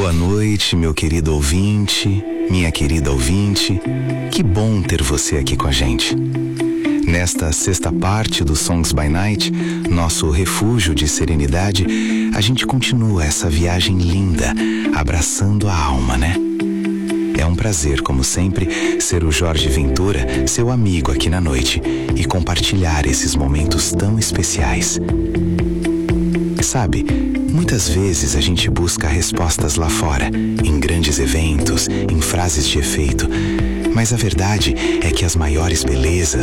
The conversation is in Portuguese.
Boa noite, meu querido ouvinte, minha querida ouvinte. Que bom ter você aqui com a gente. Nesta sexta parte do Songs by Night, nosso refúgio de serenidade, a gente continua essa viagem linda, abraçando a alma, né? É um prazer, como sempre, ser o Jorge Ventura, seu amigo aqui na noite, e compartilhar esses momentos tão especiais. Sabe, muitas vezes a gente busca respostas lá fora, em grandes eventos, em frases de efeito, mas a verdade é que as maiores belezas